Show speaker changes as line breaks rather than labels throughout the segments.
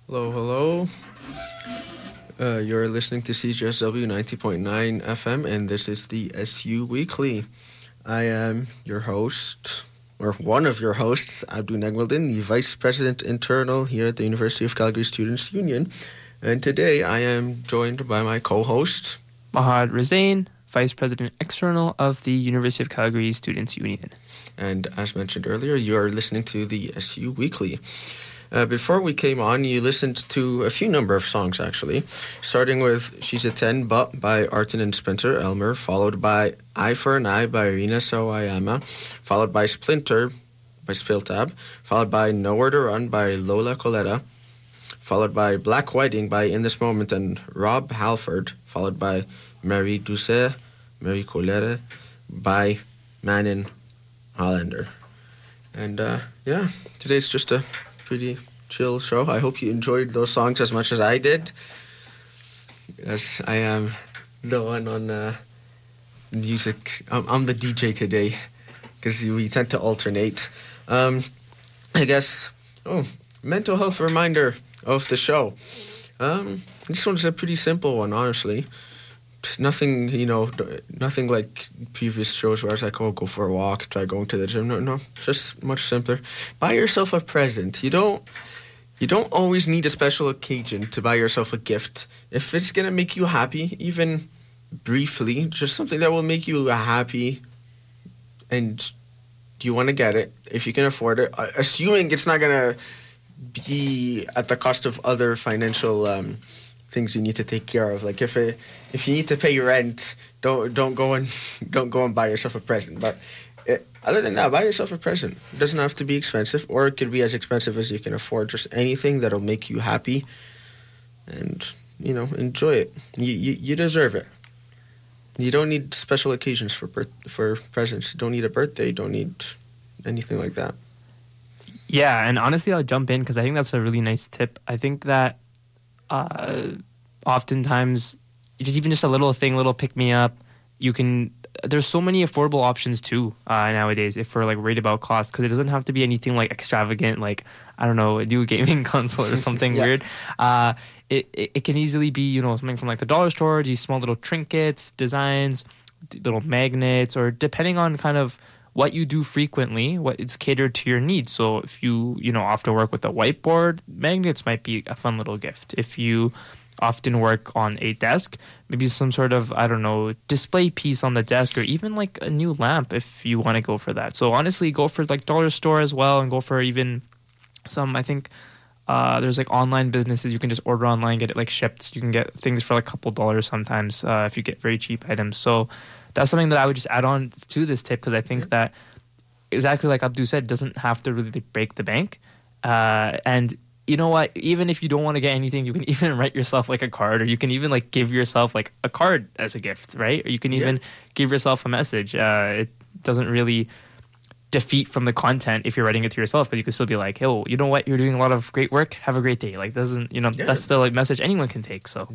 Hello, hello. You're listening to CJSW 90.9 FM, and this is the SU Weekly. I am your host, or one of your hosts, Abdu Nagmaldin, the Vice President Internal here at the University of Calgary Students' Union. And today I am joined by my co-host,
Mahad Razain, Vice President External of the University of Calgary Students' Union.
And as mentioned earlier, you are listening to the SU Weekly. Before we came on, you listened to a few number of songs, actually, starting with She's a 10 But by Artin and Spencer Elmer, followed by Eye for an Eye by Rina Sawayama, followed by Splinter by Spiltab, followed by Nowhere to Run by Lola Coletta, followed by Black Wedding by In This Moment and Rob Halford, followed by Marie Doucet, Marie Coletta by Manon Hollander. And today's just a pretty chill show. I hope you enjoyed those songs as much as I did, as I am the one on music. I'm the DJ today because we tend to alternate. I guess, mental health reminder of the show. This one's a pretty simple one, honestly. Nothing, nothing like previous shows where I was like, go for a walk, try going to the gym. No, just much simpler. Buy yourself a present. You don't always need a special occasion to buy yourself a gift. If it's going to make you happy, even briefly, just something that will make you happy, and you want to get it, if you can afford it, assuming it's not going to be at the cost of other financial things you need to take care of. Like if you need to pay your rent, don't go and buy yourself a present. But other than that, buy yourself a present. It doesn't have to be expensive, or it could be as expensive as you can afford. Just anything that'll make you happy, and enjoy it. You deserve it. You don't need special occasions for presents. You don't need a birthday. You don't need anything like that.
Yeah, and honestly, I'll jump in because I think that's a really nice tip. I think that oftentimes, just a little thing, little pick-me-up, there's so many affordable options too nowadays if we're like worried about cost, because it doesn't have to be anything like extravagant, like, I don't know, a new gaming console or something weird. It can easily be, something from like the dollar store, these small little trinkets, designs, little magnets, or depending on kind of what you do frequently, what it's catered to your needs. So if you often work with a whiteboard, magnets might be a fun little gift. If you often work on a desk, maybe some sort of, I don't know, display piece on the desk, or even like a new lamp if you want to go for that. So honestly, go for like dollar store as well, and go for even some, I think there's like online businesses you can just order online, get it like shipped. You can get things for like a couple dollars sometimes if you get very cheap items. So that's something that I would just add on to this tip, because I think that, exactly like Abdu said, it doesn't have to really break the bank. And you know what? Even if you don't want to get anything, you can even write yourself like a card, or you can even like give yourself like a card as a gift, right? Or you can even give yourself a message. It doesn't really defeat from the content if you're writing it to yourself, but you can still be like, "Oh, you know what? You're doing a lot of great work. Have a great day." Like, that's still a message anyone can take. So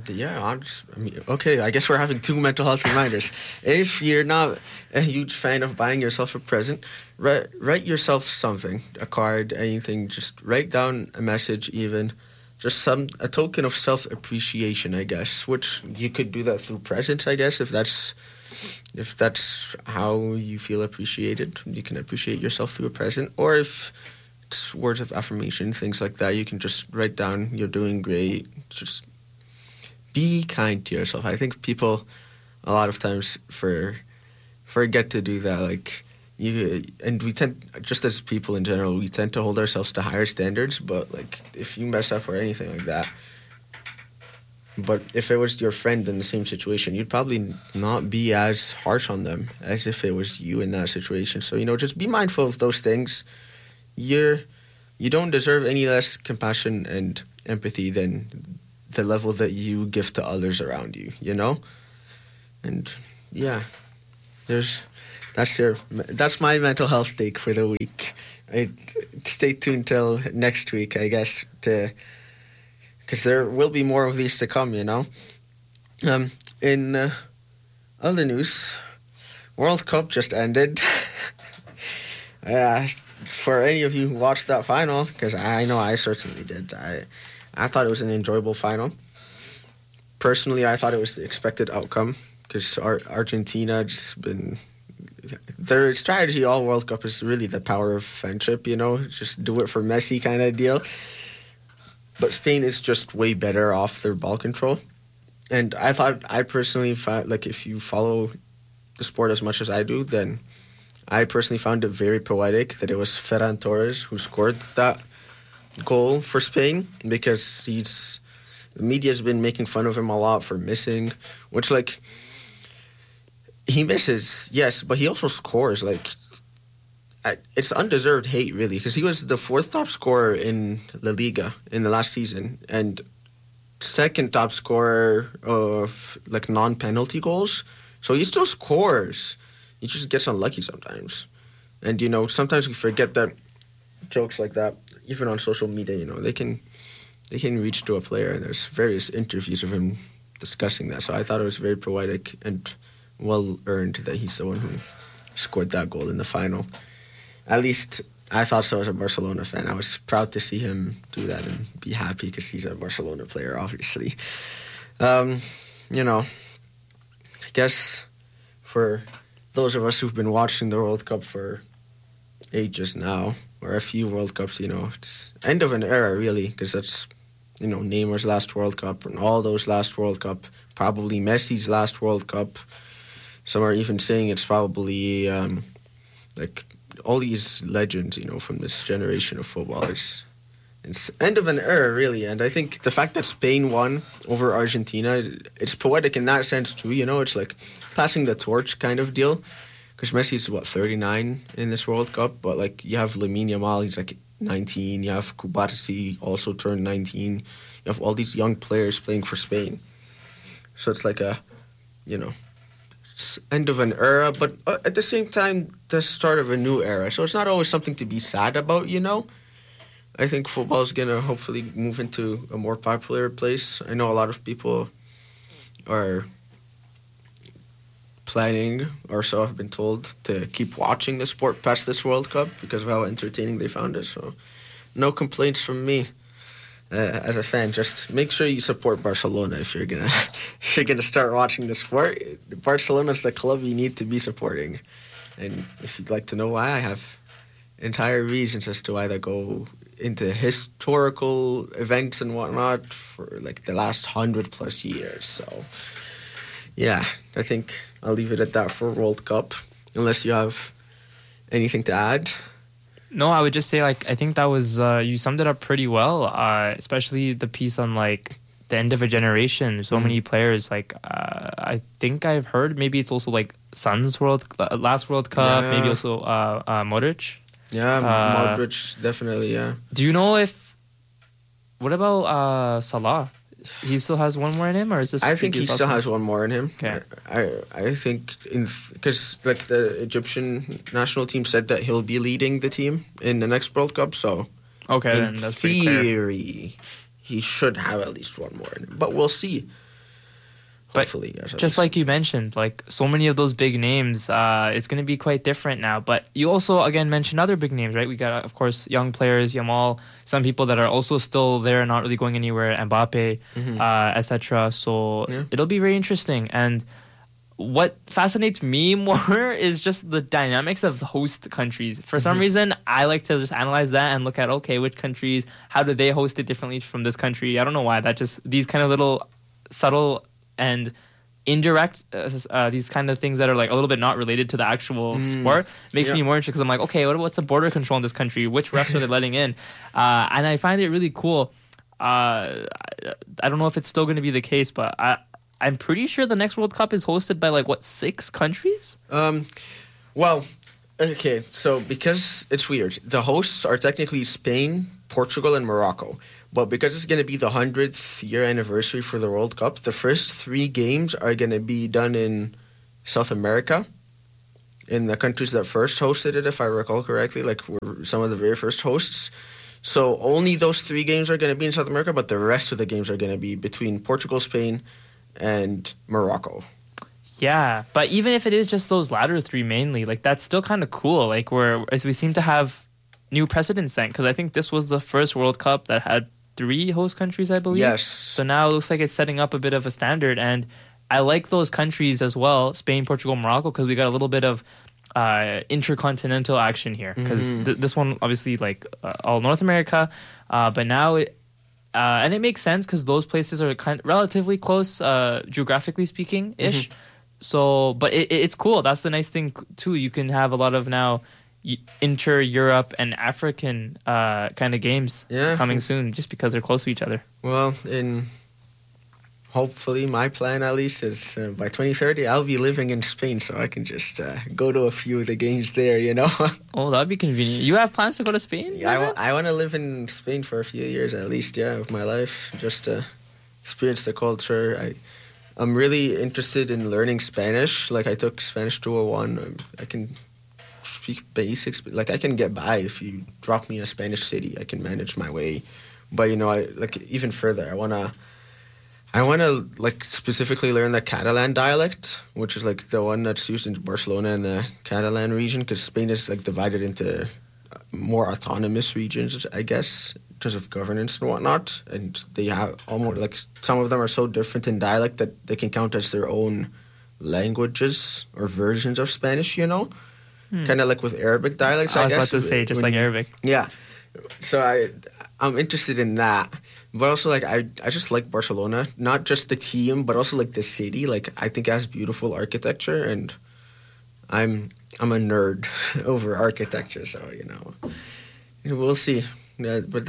I guess we're having two mental health reminders. If you're not a huge fan of buying yourself a present, write yourself something, a card, anything. Just write down a message, even just a token of self-appreciation, I guess. Which you could do that through presents, I guess, if that's how you feel appreciated. You can appreciate yourself through a present, or if it's words of affirmation, things like that, you can just write down, "You're doing great." Just be kind to yourself. I think people a lot of times forget to do that. Like, and we tend, just as people in general, we tend to hold ourselves to higher standards, but like if you mess up or anything like that, but if it was your friend in the same situation, you'd probably not be as harsh on them as if it was you in that situation. So, just be mindful of those things. You don't deserve any less compassion and empathy than the level that you give to others around you, And yeah, that's my mental health take for the week. Stay tuned till next week, I guess, because there will be more of these to come, In other news, World Cup just ended. For any of you who watched that final, because I know I certainly did, I thought it was an enjoyable final. Personally, I thought it was the expected outcome because Argentina just been their strategy all World Cup is really the power of friendship. Just do it for Messi kind of deal. But Spain is just way better off their ball control, and I personally found like if you follow the sport as much as I do, then I personally found it very poetic that it was Ferran Torres who scored that goal for Spain because the media's been making fun of him a lot for missing, which like he misses, yes, but he also scores. Like it's undeserved hate really because he was the fourth top scorer in La Liga in the last season and second top scorer of like non-penalty goals. So he still scores. He just gets unlucky sometimes. And, sometimes we forget that jokes like that, even on social media, they can reach to a player. And there's various interviews of him discussing that. So I thought it was very poetic and well-earned that he's the one who scored that goal in the final. At least I thought so as a Barcelona fan. I was proud to see him do that and be happy because he's a Barcelona player, obviously. I guess for those of us who've been watching the World Cup for ages now, or a few World Cups, it's end of an era, really, because that's, Neymar's last World Cup and all those last World Cup, probably Messi's last World Cup. Some are even saying it's probably, like, all these legends, from this generation of footballers. It's end of an era, really, and I think the fact that Spain won over Argentina, it's poetic in that sense too. It's like passing the torch kind of deal. Because Messi's 39 in this World Cup, but like you have Lamine Yamal, he's like 19. You have Kubarsi also turned 19. You have all these young players playing for Spain. So it's like it's end of an era, but at the same time, the start of a new era. So it's not always something to be sad about, I think football is going to hopefully move into a more popular place. I know a lot of people are planning, or so I've been told, to keep watching the sport past this World Cup because of how entertaining they found it. So no complaints from me as a fan. Just make sure you support Barcelona if you're gonna start watching the sport. Barcelona's the club you need to be supporting. And if you'd like to know why, I have entire reasons as to why they go into historical events and whatnot for like the last 100+ years. So yeah, I think I'll leave it at that for World Cup, unless you have anything to add.
No, I would just say, I think that was, you summed it up pretty well, especially the piece on, the end of a generation. So many players, I think I've heard, maybe it's also, Son's last World Cup,
yeah.
Maybe also Modric.
Yeah, Modric, definitely, yeah.
Do you know what about Salah? He still has one more in him, or is this?
I think he still has one more in him.
Okay.
I think because the Egyptian national team said that he'll be leading the team in the next World Cup. So
okay,
in
then that's pretty clear.
theory, he should have at least one more in him. But we'll see.
But
hopefully,
just like you mentioned, so many of those big names, it's going to be quite different now. But you also, again, mentioned other big names, right? We got, of course, young players, Yamal, some people that are also still there, not really going anywhere, Mbappe, etc. So it'll be very interesting. And what fascinates me more is just the dynamics of host countries. For some reason, I like to just analyze that and look at, okay, which countries, how do they host it differently from this country? I don't know why. These kind of little subtle and indirect, these kind of things that are a little bit not related to the actual sport makes me more interested because I'm like, okay, what's the border control in this country? Which refs are they letting in? And I find it really cool. I don't know if it's still going to be the case, but I'm pretty sure the next World Cup is hosted by 6 countries?
Well, okay, so because it's weird, the hosts are technically Spain, Portugal, and Morocco. But because it's going to be the 100th year anniversary for the World Cup, the first 3 games are going to be done in South America, in the countries that first hosted it, if I recall correctly, were some of the very first hosts. So only those 3 games are going to be in South America, but the rest of the games are going to be between Portugal, Spain, and Morocco.
Yeah, but even if it is just those latter 3 mainly, that's still kind of cool. As we seem to have new precedents set, because I think this was the first World Cup that had 3 host countries, I believe.
Yes.
So now it looks like it's setting up a bit of a standard, and I like those countries as well, Spain, Portugal, Morocco, because we got a little bit of intercontinental action here. Because this one, obviously, like all North America, but now and it makes sense because those places are relatively close, geographically speaking, ish. So, but it's cool. That's the nice thing too. You can have a lot of now inter-Europe and African kind of games coming soon, just because they're close to each other.
Well, hopefully my plan at least is by 2030 I'll be living in Spain, so I can just go to a few of the games there, you know.
Oh, that'd be convenient. You have plans to go to Spain?
Yeah, I want to live in Spain for a few years at least, of my life, just to experience the culture. I'm really interested in learning Spanish. Like, I took Spanish 201. I can speak basics, but like I can get by. If you drop me in a Spanish city, I can manage my way. But I like even further. I wanna like specifically learn the Catalan dialect, which is like the one that's used in Barcelona and the Catalan region, because Spain is like divided into more autonomous regions, I guess, in terms of governance and whatnot. And they have almost like some of them are so different in dialect that they can count as their own languages or versions of Spanish. Kind of like with Arabic dialects, I guess.
I was about to say, just like Arabic.
Yeah. So I'm interested in that. But also, like, I just like Barcelona. Not just the team, but also, like, the city. Like, I think it has beautiful architecture, and I'm a nerd over architecture, so, we'll see. Yeah, but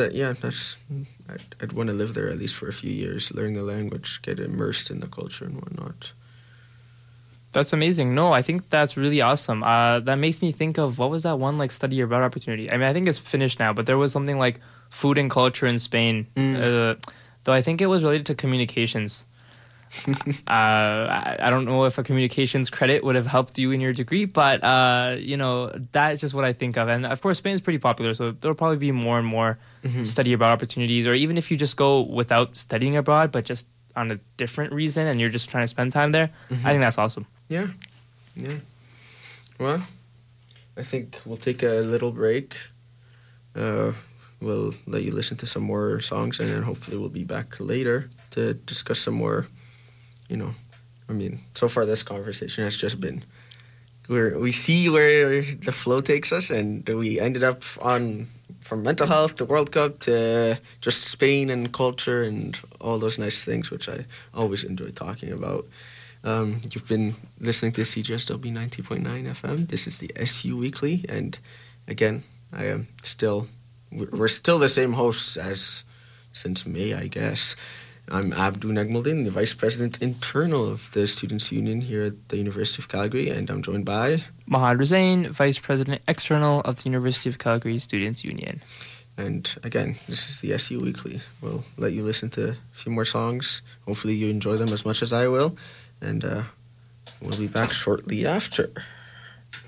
I'd want to live there at least for a few years, learn the language, get immersed in the culture and whatnot.
That's amazing. No, I think that's really awesome. That makes me think of, what was that one, like, study abroad opportunity? I mean, I think it's finished now, but there was something like food and culture in Spain. Though I think it was related to communications. I don't know if a communications credit would have helped you in your degree, but, that's just what I think of. And, of course, Spain is pretty popular, so there'll probably be more and more study abroad opportunities, or even if you just go without studying abroad, but just on a different reason and you're just trying to spend time there, I think that's awesome.
Yeah. Well, I think we'll take a little break. We'll let you listen to some more songs, and then hopefully we'll be back later to discuss some more, so far this conversation has just been, we see where the flow takes us, and we ended up from mental health to World Cup to just Spain and culture and all those nice things, which I always enjoy talking about. You've been listening to CJSW 90.9 FM. This is the SU Weekly, and again, we're still the same hosts as since May, I guess. I'm Abdu Nagmuldin, the Vice President Internal of the Students' Union here at the University of Calgary, and I'm joined by
Mahad Razain, Vice President External of the University of Calgary Students' Union.
And again, this is the SU Weekly. We'll let you listen to a few more songs. Hopefully you enjoy them as much as I will. And we'll be back shortly after.